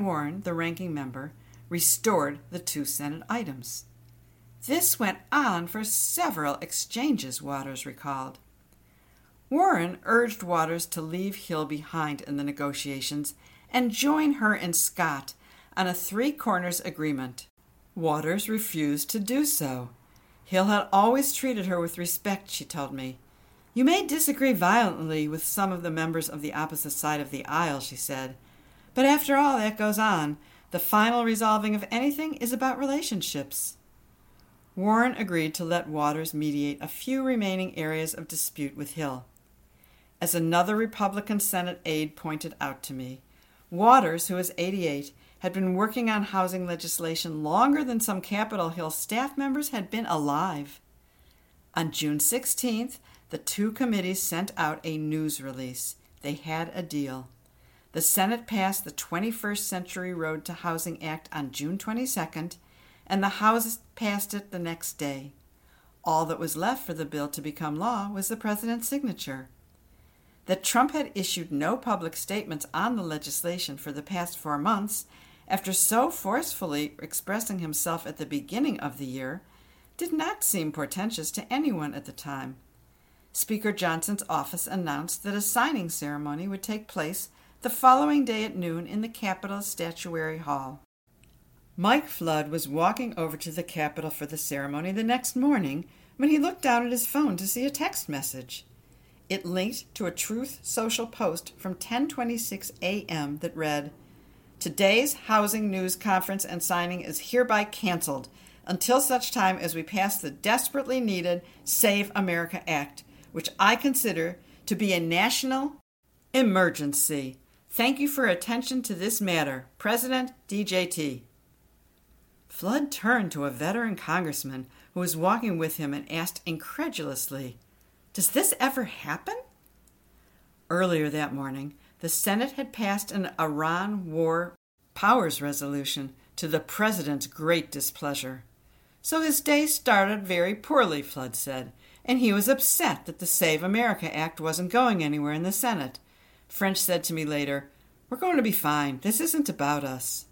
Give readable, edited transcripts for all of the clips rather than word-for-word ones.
Warren, the ranking member, restored the 2 Senate items. This went on for several exchanges, Waters recalled. Warren urged Waters to leave Hill behind in the negotiations and join her and Scott on a 3 corners agreement. Waters refused to do so. Hill had always treated her with respect, she told me. You may disagree violently with some of the members of the opposite side of the aisle, she said, but after all that goes on, the final resolving of anything is about relationships. Warren agreed to let Waters mediate a few remaining areas of dispute with Hill. As another Republican Senate aide pointed out to me, Waters, who is 88, had been working on housing legislation longer than some Capitol Hill staff members had been alive. On June 16th, the 2 committees sent out a news release. They had a deal. The Senate passed the 21st Century Road to Housing Act on June 22nd, and the House passed it the next day. All that was left for the bill to become law was the president's signature. That Trump had issued no public statements on the legislation for the past 4 months, after so forcefully expressing himself at the beginning of the year, did not seem portentous to anyone at the time. Speaker Johnson's office announced that a signing ceremony would take place the following day at noon in the Capitol Statuary Hall. Mike Flood was walking over to the Capitol for the ceremony the next morning when he looked down at his phone to see a text message. It linked to a Truth Social post from 10:26 a.m. that read, "Today's Housing News Conference and signing is hereby canceled until such time as we pass the desperately needed Save America Act, which I consider to be a national emergency. Thank you for attention to this matter. President DJT." Flood turned to a veteran congressman who was walking with him and asked incredulously, "Does this ever happen?" Earlier that morning, the Senate had passed an Iran War Powers Resolution to the president's great displeasure. So his day started very poorly, Flood said, and he was upset that the Save America Act wasn't going anywhere in the Senate. French said to me later, "We're going to be fine. This isn't about us."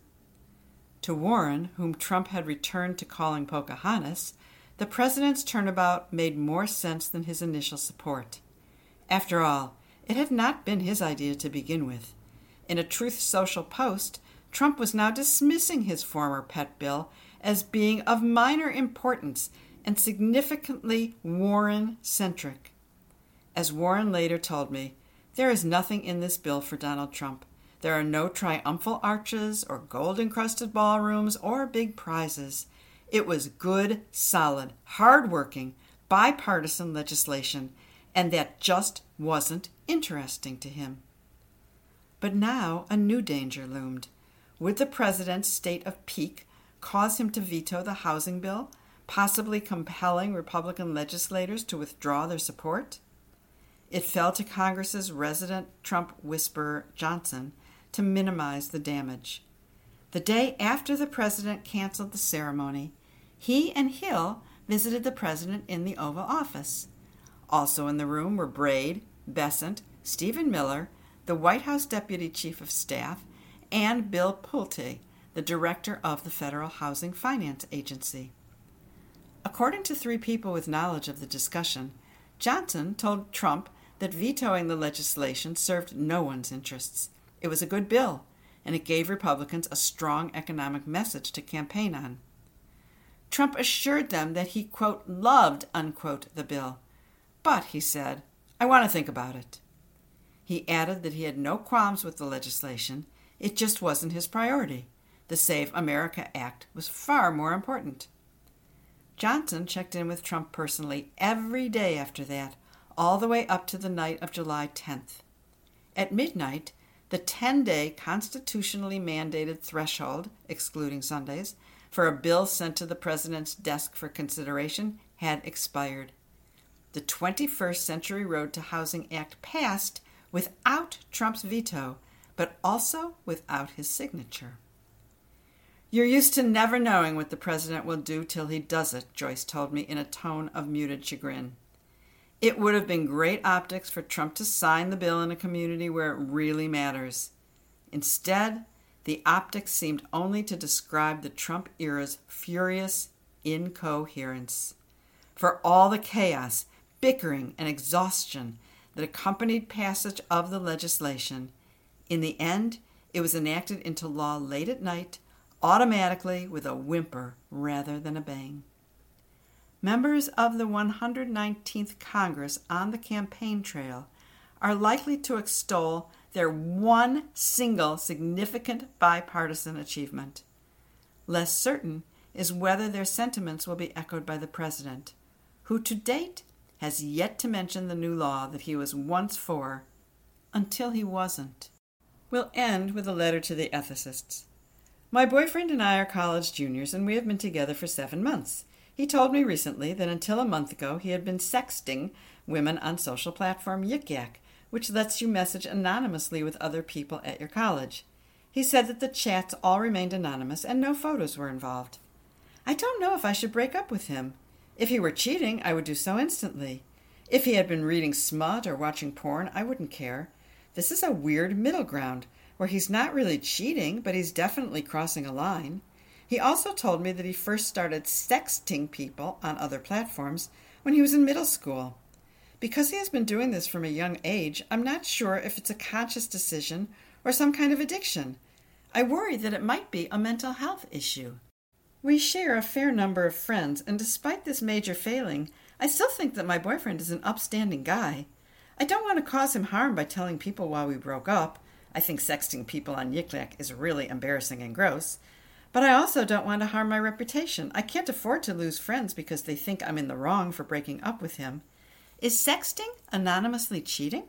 To Warren, whom Trump had returned to calling Pocahontas, the president's turnabout made more sense than his initial support. After all, it had not been his idea to begin with. In a Truth Social post, Trump was now dismissing his former pet bill as being of minor importance and significantly Warren-centric. As Warren later told me, there is nothing in this bill for Donald Trump. There are no triumphal arches or gold-encrusted ballrooms or big prizes. It was good, solid, hard-working, bipartisan legislation, and that just wasn't interesting to him. But now a new danger loomed. Would the president's state of pique cause him to veto the housing bill, possibly compelling Republican legislators to withdraw their support? It fell to Congress's resident Trump whisperer, Johnson, to minimize the damage. The day after the president canceled the ceremony, he and Hill visited the president in the Oval Office. Also in the room were Braid, Bessent, Stephen Miller, the White House Deputy Chief of Staff, and Bill Pulte, the director of the Federal Housing Finance Agency. According to 3 people with knowledge of the discussion, Johnson told Trump that vetoing the legislation served no one's interests. It was a good bill, and it gave Republicans a strong economic message to campaign on. Trump assured them that he, quote, loved, unquote, the bill. But, he said, I want to think about it. He added that he had no qualms with the legislation. It just wasn't his priority. The Save America Act was far more important. Johnson checked in with Trump personally every day after that, all the way up to the night of July 10th. At midnight, the 10-day constitutionally mandated threshold, excluding Sundays, for a bill sent to the president's desk for consideration had expired. The 21st Century Road to Housing Act passed without Trump's veto, but also without his signature. You're used to never knowing what the president will do till he does it, Joyce told me in a tone of muted chagrin. It would have been great optics for Trump to sign the bill in a community where it really matters. Instead, the optics seemed only to describe the Trump era's furious incoherence. For all the chaos, bickering, and exhaustion that accompanied passage of the legislation, in the end it was enacted into law late at night, automatically with a whimper rather than a bang. Members of the 119th Congress on the campaign trail are likely to extol their one single significant bipartisan achievement. Less certain is whether their sentiments will be echoed by the president, who to date has yet to mention the new law that he was once for, until he wasn't. We'll end with a letter to the ethicists. My boyfriend and I are college juniors, and we have been together for 7 months. He told me recently that until a month ago he had been sexting women on social platform Yik Yak, which lets you message anonymously with other people at your college. He said that the chats all remained anonymous and no photos were involved. I don't know if I should break up with him. If he were cheating, I would do so instantly. If he had been reading smut or watching porn, I wouldn't care. This is a weird middle ground, where he's not really cheating, but he's definitely crossing a line. He also told me that he first started sexting people on other platforms when he was in middle school. Because he has been doing this from a young age, I'm not sure if it's a conscious decision or some kind of addiction. I worry that it might be a mental health issue. We share a fair number of friends, and despite this major failing, I still think that my boyfriend is an upstanding guy. I don't want to cause him harm by telling people why we broke up. I think sexting people on Yik Yak is really embarrassing and gross. But I also don't want to harm my reputation. I can't afford to lose friends because they think I'm in the wrong for breaking up with him. Is sexting anonymously cheating?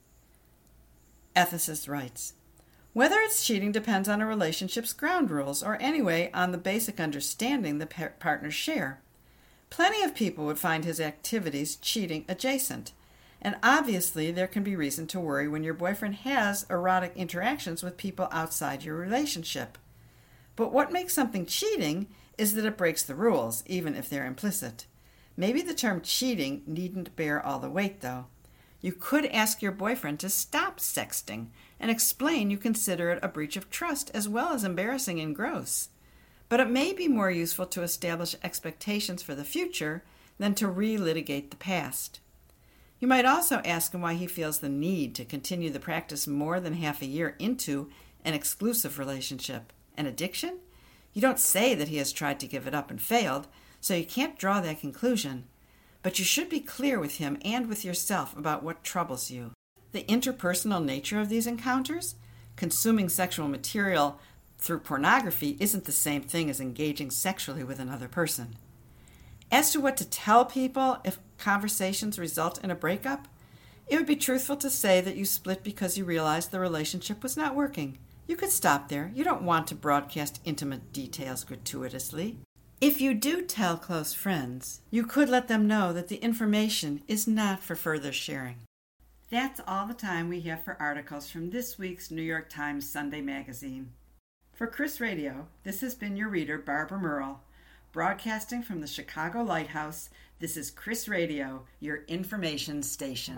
Ethicist writes, whether it's cheating depends on a relationship's ground rules, or anyway on the basic understanding the partners share. Plenty of people would find his activities cheating adjacent, and obviously there can be reason to worry when your boyfriend has erotic interactions with people outside your relationship. But what makes something cheating is that it breaks the rules, even if they're implicit. Maybe the term cheating needn't bear all the weight, though. You could ask your boyfriend to stop sexting and explain you consider it a breach of trust as well as embarrassing and gross. But it may be more useful to establish expectations for the future than to relitigate the past. You might also ask him why he feels the need to continue the practice more than half a year into an exclusive relationship. An addiction? You don't say that he has tried to give it up and failed, so you can't draw that conclusion. But you should be clear with him and with yourself about what troubles you. The interpersonal nature of these encounters? Consuming sexual material through pornography isn't the same thing as engaging sexually with another person. As to what to tell people if conversations result in a breakup, it would be truthful to say that you split because you realized the relationship was not working. You could stop there. You don't want to broadcast intimate details gratuitously. If you do tell close friends, you could let them know that the information is not for further sharing. That's all the time we have for articles from this week's New York Times Sunday Magazine. For Chris Radio, this has been your reader, Barbara Murrell. Broadcasting from the Chicago Lighthouse, this is Chris Radio, your information station.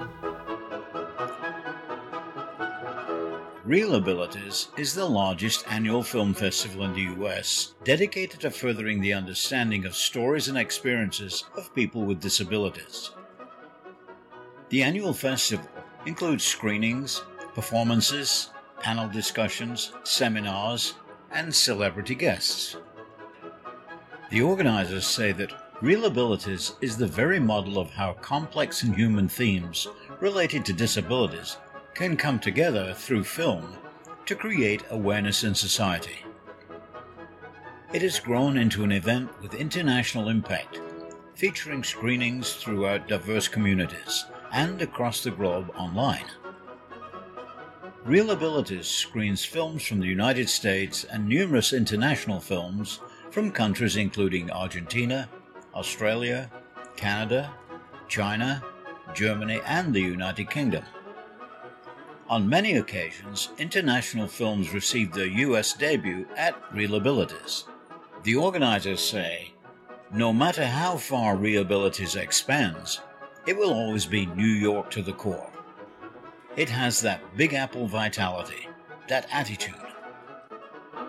Real Abilities is the largest annual film festival in the U.S. dedicated to furthering the understanding of stories and experiences of people with disabilities. The annual festival includes screenings, performances, panel discussions, seminars, and celebrity guests. The organizers say that Real Abilities is the very model of how complex and human themes related to disabilities can come together through film to create awareness in society. It has grown into an event with international impact, featuring screenings throughout diverse communities and across the globe online. Real Abilities screens films from the United States and numerous international films from countries including Argentina, Australia, Canada, China, Germany, and the United Kingdom. On many occasions, international films received their U.S. debut at Real Abilities. The organizers say, no matter how far Real Abilities expands, it will always be New York to the core. It has that Big Apple vitality, that attitude.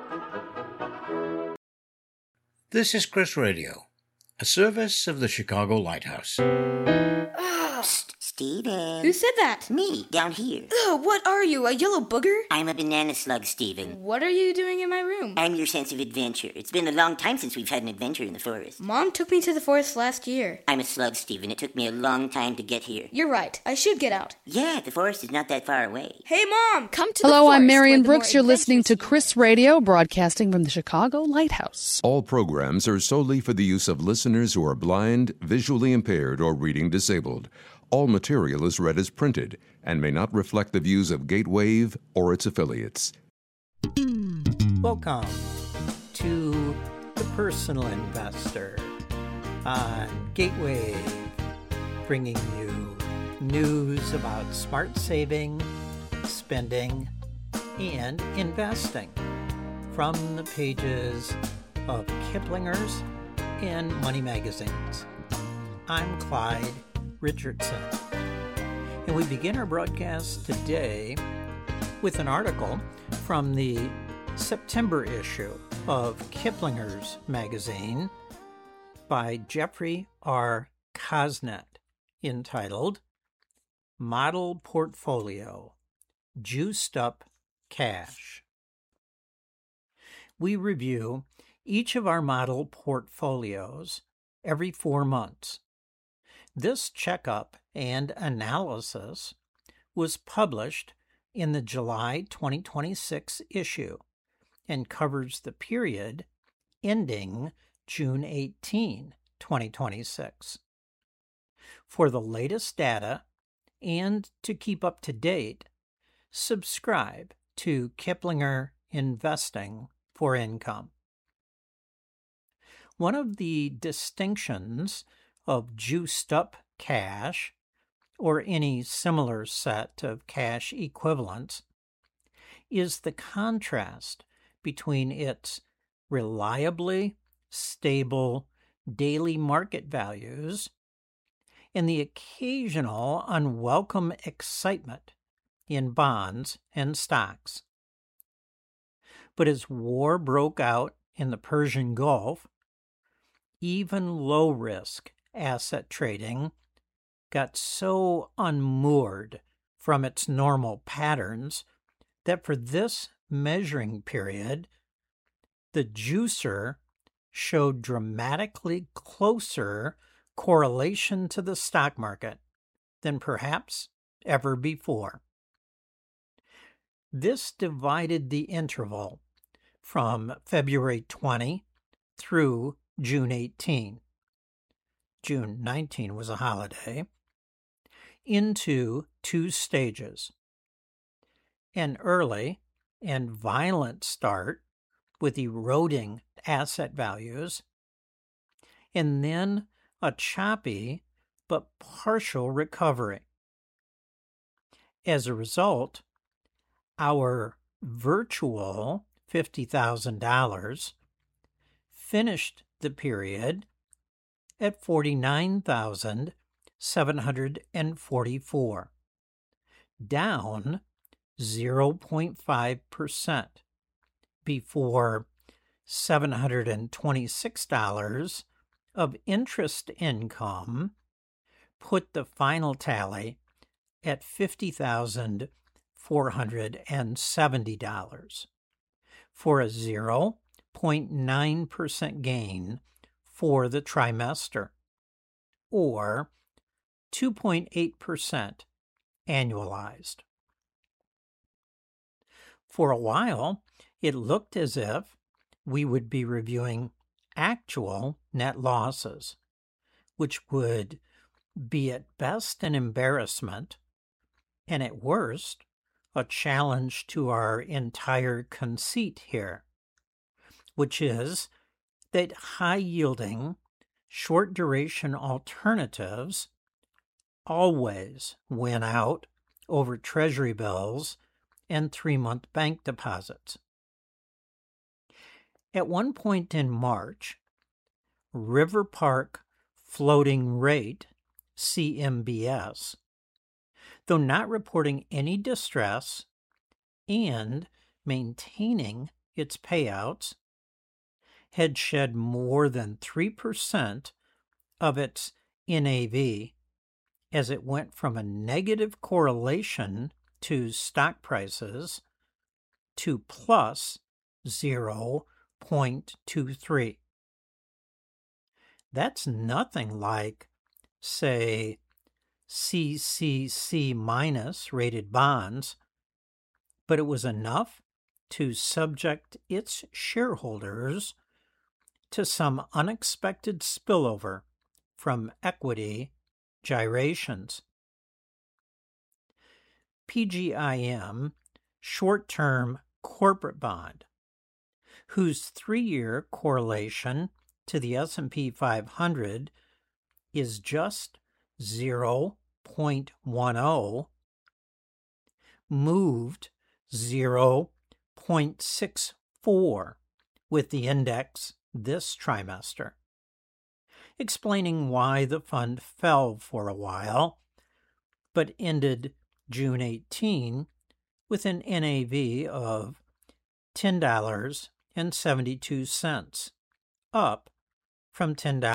This is Chris Radio, a service of the Chicago Lighthouse. Psst, Steven. Who said that? Me, down here. Ugh, what are you, a yellow booger? I'm a banana slug, Steven. What are you doing in my room? I'm your sense of adventure. It's been a long time since we've had an adventure in the forest. Mom took me to the forest last year. I'm a slug, Steven. It took me a long time to get here. You're right. I should get out. Yeah, the forest is not that far away. Hey, Mom, come to the Hello, forest. I'm Marion where the Brooks. more You're listening to adventurous Chris Radio, broadcasting from the Chicago Lighthouse. All programs are solely for the use of listeners who are blind, visually impaired, or reading disabled. All material is read as printed and may not reflect the views of Gatewave or its affiliates. Welcome to The Personal Investor on Gatewave, bringing you news about smart saving, spending, and investing from the pages of Kiplinger's and Money magazines. I'm Clyde Richardson, and we begin our broadcast today with an article from the September issue of Kiplinger's magazine by Jeffrey R. Kosnet, entitled Model Portfolio, Juiced Up Cash. We review each of our model portfolios every 4 months. This checkup and analysis was published in the July 2026 issue and covers the period ending June 18, 2026. For the latest data and to keep up to date, subscribe to Kiplinger Investing for Income. One of the distinctions of juiced up cash, or any similar set of cash equivalents, is the contrast between its reliably stable daily market values and the occasional unwelcome excitement in bonds and stocks. But as war broke out in the Persian Gulf, even low-risk asset trading got so unmoored from its normal patterns that for this measuring period, the juicer showed dramatically closer correlation to the stock market than perhaps ever before. This divided the interval from February 20 through June 18. June 19 was a holiday, into 2 stages. An early and violent start with eroding asset values, and then a choppy but partial recovery. As a result, our virtual $50,000 finished the period at $49,744, down 0.5% before $726 of interest income put the final tally at $50,470 for a 0.9% gain for the trimester, or 2.8% annualized. For a while, it looked as if we would be reviewing actual net losses, which would be at best an embarrassment, and at worst, a challenge to our entire conceit here, which is that high-yielding, short-duration alternatives always win out over Treasury bills and 3-month bank deposits. At one point in March, River Park Floating Rate, CMBS, though not reporting any distress and maintaining its payouts, had shed more than 3% of its NAV as it went from a negative correlation to stock prices to plus 0.23. That's nothing like, say, CCC minus rated bonds, but it was enough to subject its shareholders to some unexpected spillover from equity gyrations. PGIM short-term corporate bond, whose 3-year correlation to the S&P 500 is just 0.10, moved 0.64 with the index this trimester, explaining why the fund fell for a while, but ended June 18 with an NAV of $10.72, up from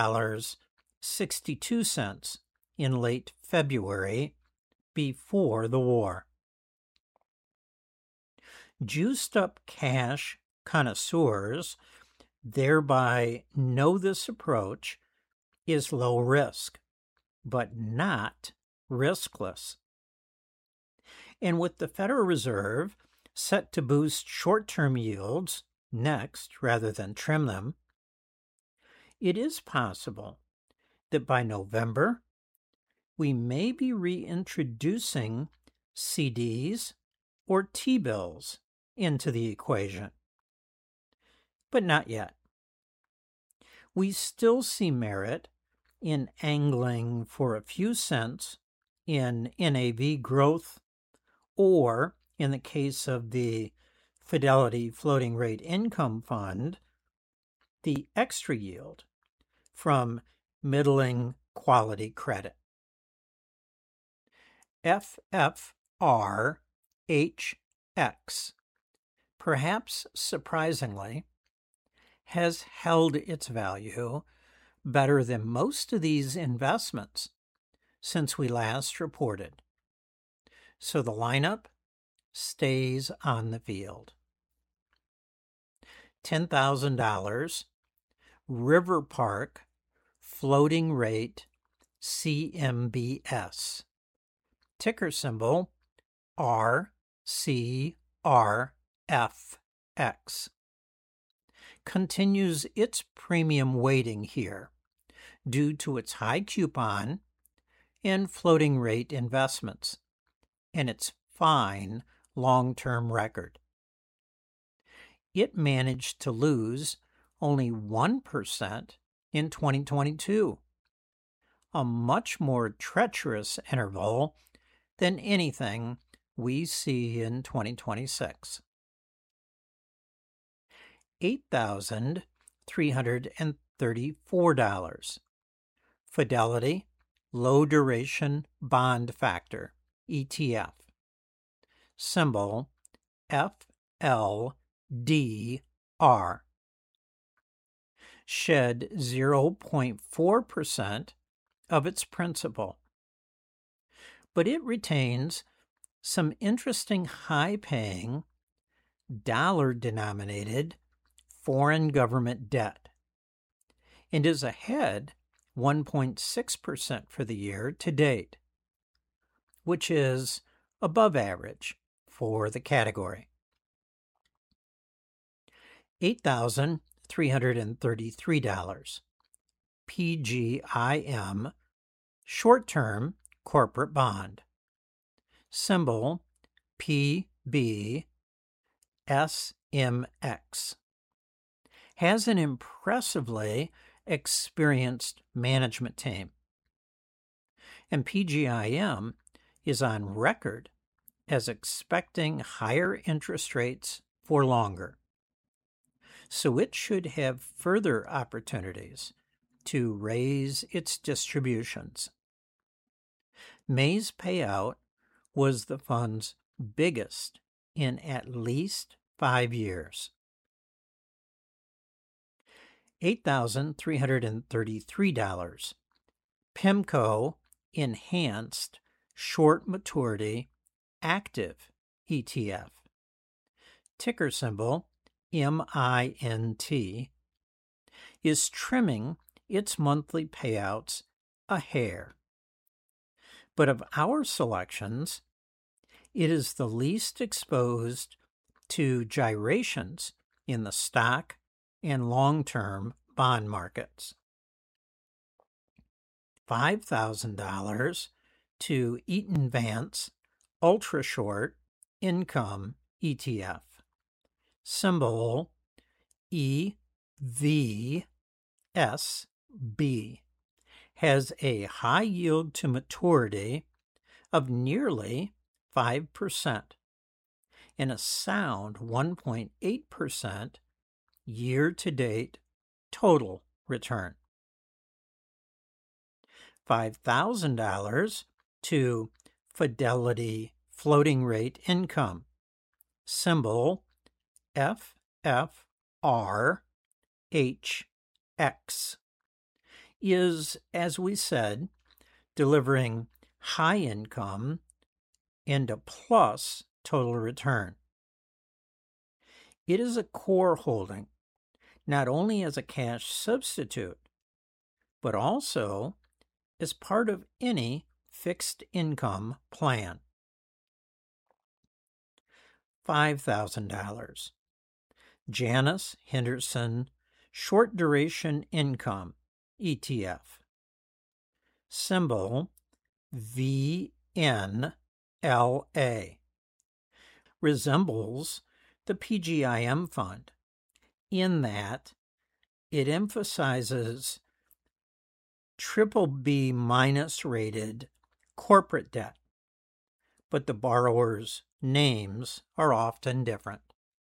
$10.62 in late February before the war. Juiced-up cash connoisseurs thereby know this approach is low risk, but not riskless. And with the Federal Reserve set to boost short-term yields next rather than trim them, it is possible that by November we may be reintroducing CDs or T-bills into the equation. But not yet. We still see merit in angling for a few cents in NAV growth, or in the case of the Fidelity Floating Rate Income Fund, the extra yield from middling quality credit. FFRHX, perhaps surprisingly, has held its value better than most of these investments since we last reported. So the lineup stays on the field. $10,000 River Park Floating Rate CMBS. Ticker symbol RCRFX. Continues its premium weighting here due to its high coupon and floating rate investments and its fine long-term record. It managed to lose only 1% in 2022, a much more treacherous interval than anything we see in 2026. $8,334. Fidelity Low Duration Bond Factor, ETF. Symbol FLDR. Shed 0.4% of its principal, but it retains some interesting high-paying, dollar-denominated foreign government debt, and is ahead 1.6% for the year to date, which is above average for the category. $8,333. PGIM Short-Term Corporate Bond. Symbol PBSMX. Has an impressively experienced management team. And PGIM is on record as expecting higher interest rates for longer. So it should have further opportunities to raise its distributions. May's payout was the fund's biggest in at least 5 years. $8,333. PIMCO Enhanced Short Maturity Active ETF. Ticker symbol MINT, is trimming its monthly payouts a hair. But of our selections, it is the least exposed to gyrations in the stock and long-term bond markets. $5,000 to Eaton Vance Ultra Short Income ETF. Symbol EVSB, has a high yield to maturity of nearly 5% and a sound 1.8% year-to-date total return. $5,000 to Fidelity Floating Rate Income. Symbol FFRHX, is, as we said, delivering high income and a plus total return. It is a core holding, not only as a cash substitute, but also as part of any fixed income plan. $5,000. Janus Henderson Short Duration Income ETF. Symbol VNLA. Resembles the PGIM fund in that it emphasizes BBB- rated corporate debt, but the borrowers' names are often different.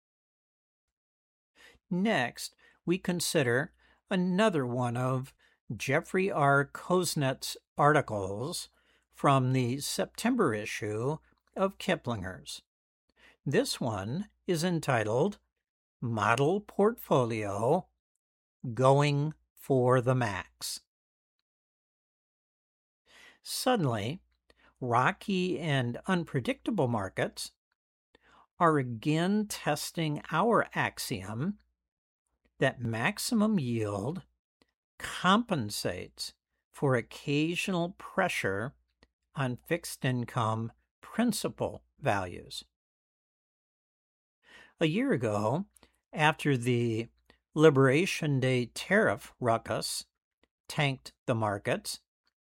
Next, we consider another one of Jeffrey R. Kosnet's articles from the September issue of Kiplinger's. This one is entitled Model Portfolio Going for the Max. Suddenly, rocky and unpredictable markets are again testing our axiom that maximum yield compensates for occasional pressure on fixed income principal values. A year ago, after the Liberation Day tariff ruckus tanked the markets,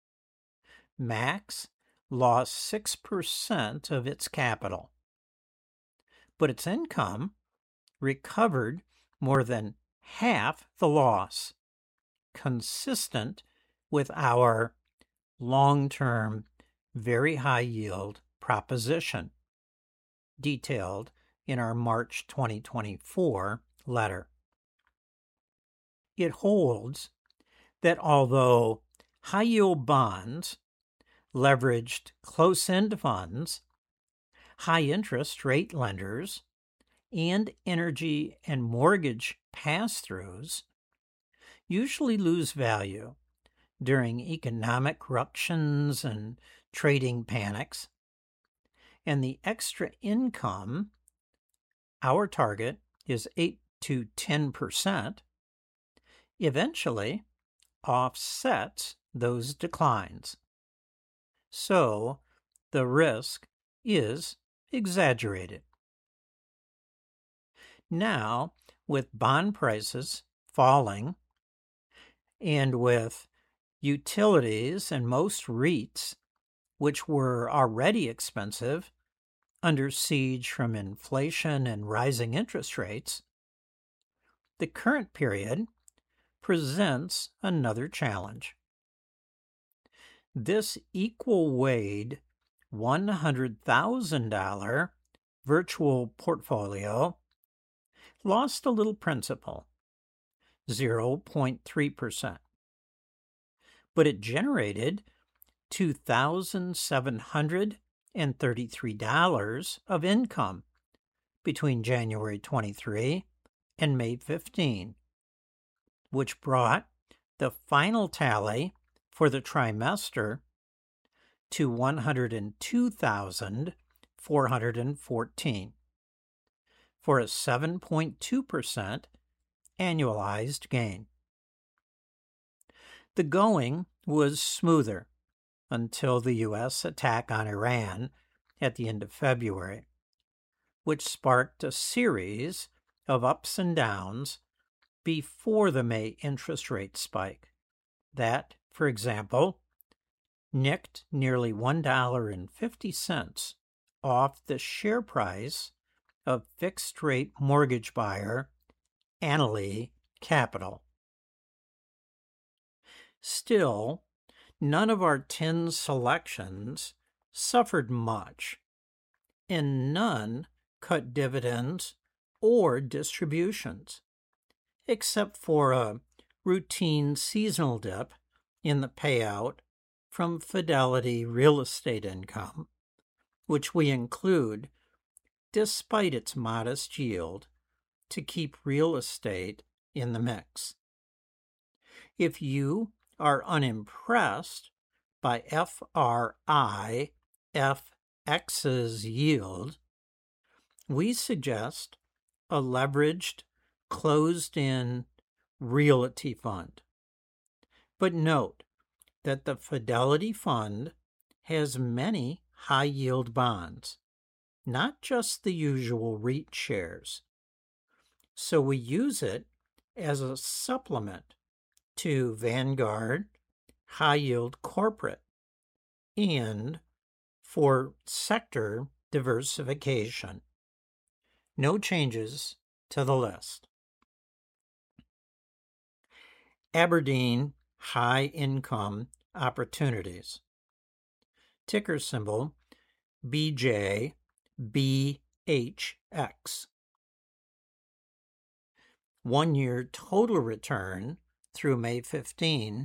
Max lost 6% of its capital, but its income recovered more than half the loss, consistent with our long-term, very high yield proposition, detailed in our March 2024 letter. It holds that although high-yield bonds leveraged close-end funds, high-interest rate lenders, and energy and mortgage pass-throughs usually lose value during economic ructions and trading panics, and the extra income, our target is 8 to 10%, eventually offsets those declines. So the risk is exaggerated. Now, with bond prices falling and with utilities and most REITs, which were already expensive, under siege from inflation and rising interest rates, the current period presents another challenge. This equal-weighted $100,000 virtual portfolio lost a little principal, 0.3%, but it generated $2,733 of income between January 23 and May 15, which brought the final tally for the trimester to 102,414 for a 7.2% annualized gain. The going was smoother until the U.S. attack on Iran at the end of February, which sparked a series of ups and downs before the May interest rate spike. That, for example, nicked nearly $1.50 off the share price of fixed-rate mortgage buyer Annaly Capital. Still, none of our 10 selections suffered much, and none cut dividends or distributions, except for a routine seasonal dip in the payout from Fidelity Real Estate Income, which we include despite its modest yield to keep real estate in the mix. If you are unimpressed by FRIFX's yield, we suggest a leveraged, closed-in realty fund. But note that the Fidelity Fund has many high-yield bonds, not just the usual REIT shares. So we use it as a supplement to Vanguard High Yield Corporate and for sector diversification. No changes to the list. Aberdeen High Income Opportunities. Ticker symbol BJBHX. One-year total return through May 15,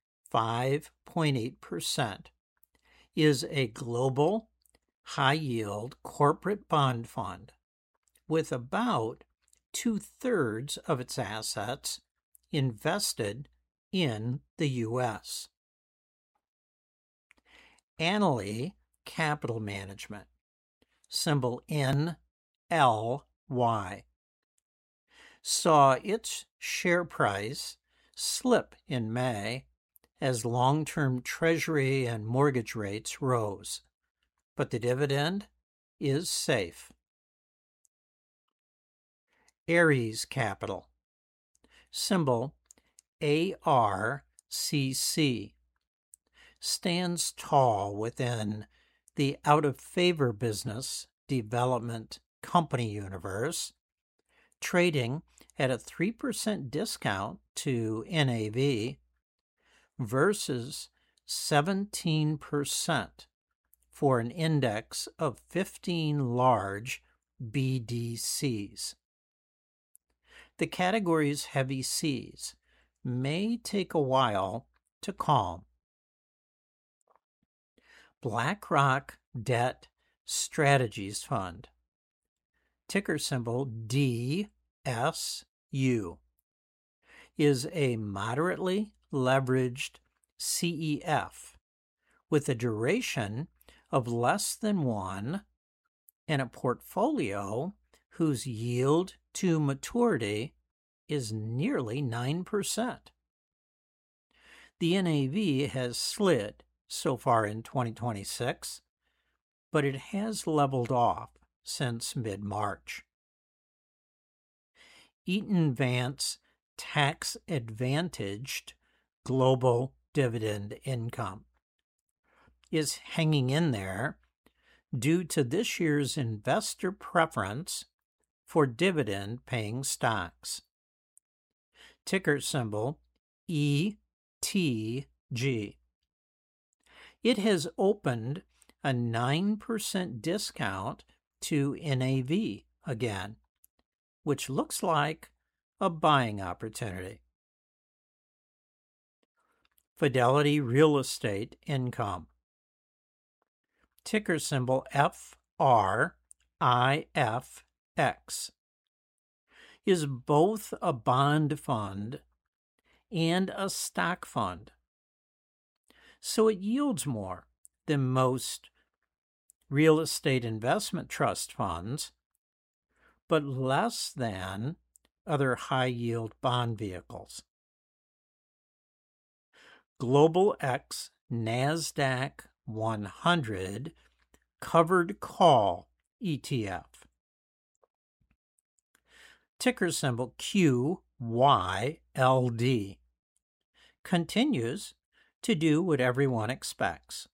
5.8%, is a global high-yield corporate bond fund with about 2/3 of its assets invested in the U.S. Annaly Capital Management, symbol NLY, saw its share price slip in May as long-term Treasury and mortgage rates rose, but the dividend is safe. Ares Capital, symbol ARCC, stands tall within the out-of-favor business development company universe, trading at a 3% discount to NAV versus 17% for an index of 15 large BDCs. The category's heavy seas may take a while to calm. BlackRock Debt Strategies Fund, ticker symbol DSU, is a moderately leveraged CEF with a duration of less than 1 and a portfolio whose yield to maturity is nearly 9%. The NAV has slid so far in 2026, but it has leveled off since mid-March. Eaton Vance tax-advantaged global dividend income is hanging in there due to this year's investor preference for dividend-paying stocks. Ticker symbol ETG. It has opened a 9% discount to NAV again, which looks like a buying opportunity. Fidelity Real Estate Income, ticker symbol FRIFX, is both a bond fund and a stock fund. So it yields more than most real estate investment trust funds, but less than other high-yield bond vehicles. Global X NASDAQ 100 Covered Call ETF. Ticker symbol QYLD. Continues to do what everyone expects.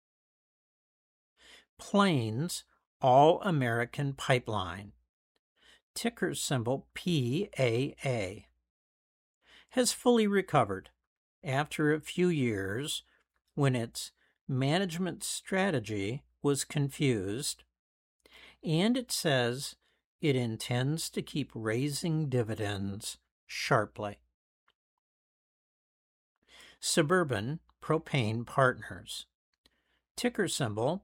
Plains All American Pipeline, ticker symbol PAA, has fully recovered after a few years when its management strategy was confused, and it says it intends to keep raising dividends sharply. Suburban Propane Partners, ticker symbol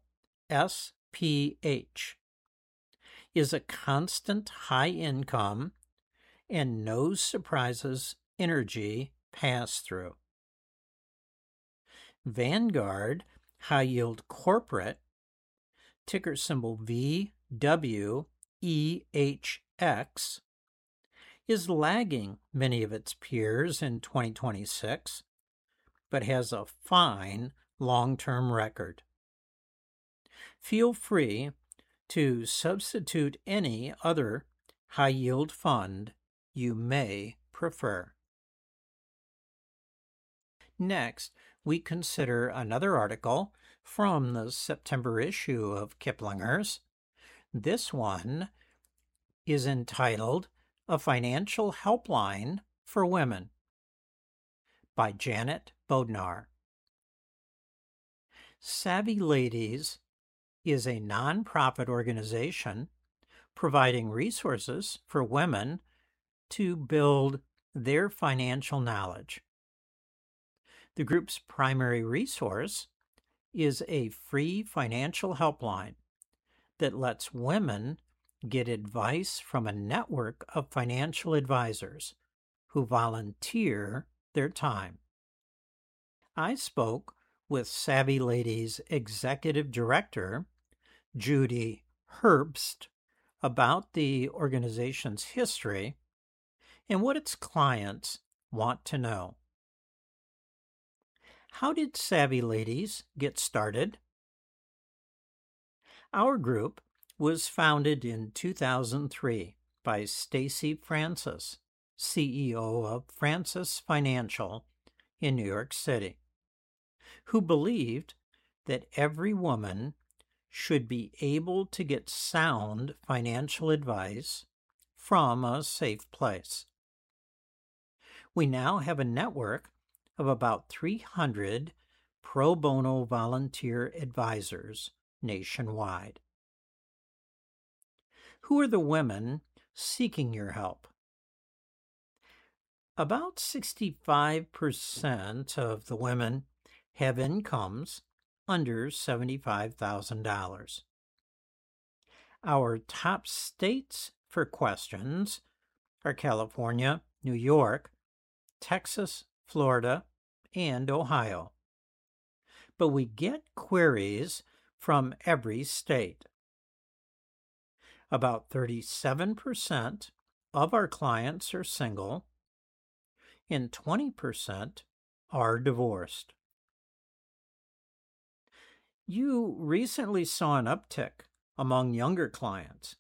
SPH, is a constant high-income and no surprises energy pass-through. Vanguard High Yield Corporate, ticker symbol VWEHX, is lagging many of its peers in 2026, but has a fine long-term record. Feel free to substitute any other high-yield fund you may prefer. Next, we consider another article from the September issue of Kiplinger's. This one is entitled A Financial Helpline for Women by Janet Bodnar. Savvy Ladies is a nonprofit organization providing resources for women to build their financial knowledge. The group's primary resource is a free financial helpline that lets women get advice from a network of financial advisors who volunteer their time. I spoke with Savvy Ladies Executive Director, Judy Herbst, about the organization's history and what its clients want to know. How did Savvy Ladies get started? Our group was founded in 2003 by Stacy Francis, CEO of Francis Financial in New York City, who believed that every woman should be able to get sound financial advice from a safe place. We now have a network of about 300 pro bono volunteer advisors nationwide. Who are the women seeking your help? About 65% of the women have incomes under $75,000. Our top states for questions are California, New York, Texas, Florida, and Ohio. But we get queries from every state. About 37% of our clients are single, and 20% are divorced. You recently saw an uptick among younger clients.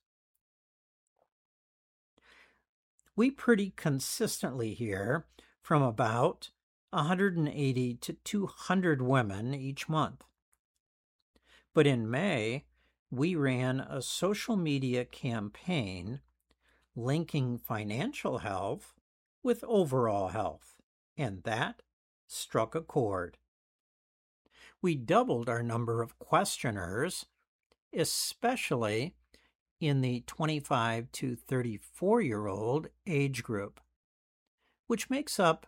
We pretty consistently hear from about 180 to 200 women each month. But in May, we ran a social media campaign linking financial health with overall health, and that struck a chord. We doubled our number of questioners, especially in the 25 to 34-year-old age group, which makes up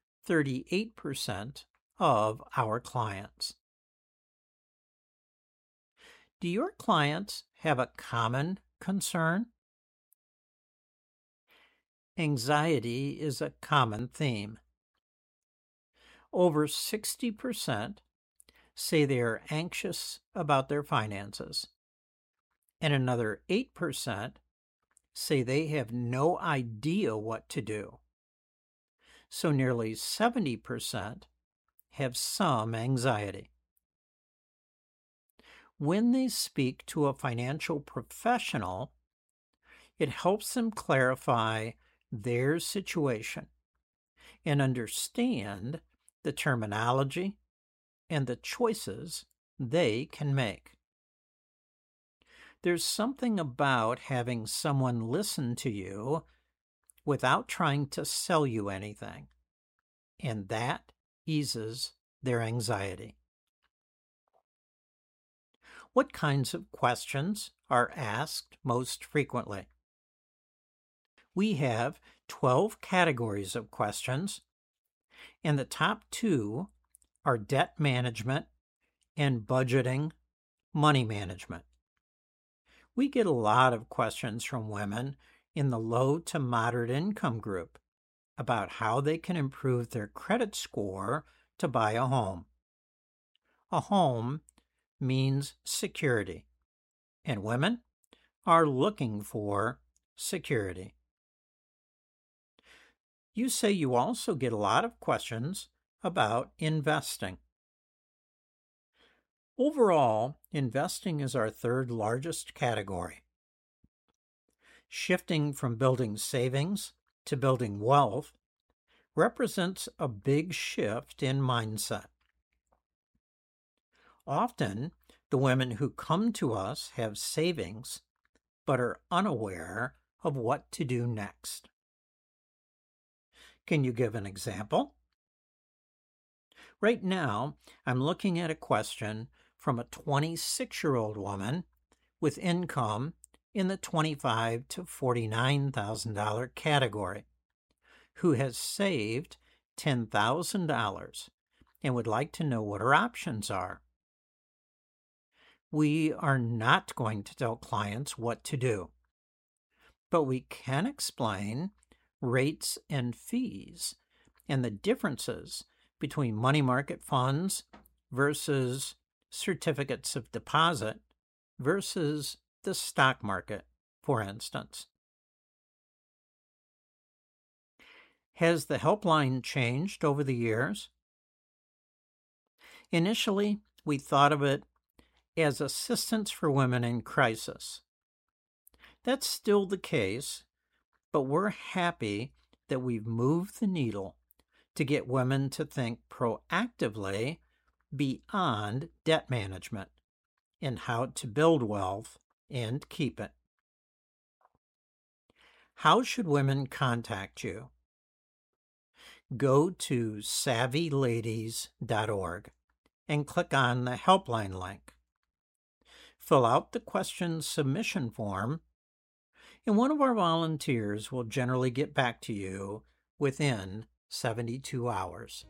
38% of our clients. Do your clients have a common concern? Anxiety is a common theme. Over 60% say they are anxious about their finances, and another 8% say they have no idea what to do. So nearly 70% have some anxiety. When they speak to a financial professional, it helps them clarify their situation and understand the terminology and the choices they can make. There's something about having someone listen to you without trying to sell you anything, and that eases their anxiety. What kinds of questions are asked most frequently? We have 12 categories of questions, and the top 2 are debt management and budgeting, money management. We get a lot of questions from women in the low to moderate income group about how they can improve their credit score to buy a home. A home means security, and women are looking for security. You say you also get a lot of questions about investing. Overall, investing is our third largest category. Shifting from building savings to building wealth represents a big shift in mindset. Often, the women who come to us have savings, but are unaware of what to do next. Can you give an example? Right now, I'm looking at a question from a 26-year-old woman with income in the $25,000 to $49,000 category who has saved $10,000 and would like to know what her options are. We are not going to tell clients what to do, but we can explain rates and fees and the differences between money market funds versus certificates of deposit versus the stock market, for instance. Has the helpline changed over the years? Initially, we thought of it as assistance for women in crisis. That's still the case, but we're happy that we've moved the needle to get women to think proactively beyond debt management and how to build wealth and keep it. How should women contact you? Go to SavvyLadies.org and click on the helpline link. Fill out the question submission form, and one of our volunteers will generally get back to you within 72 hours.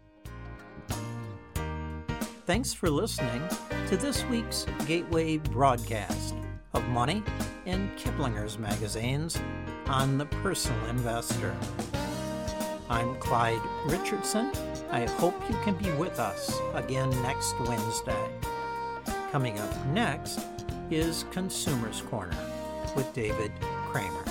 Thanks for listening to this week's Gateway broadcast of Money and Kiplinger's magazines on the Personal Investor. I'm Clyde Richardson. I hope you can be with us again next Wednesday. Coming up next is Consumers Corner with David Kramer.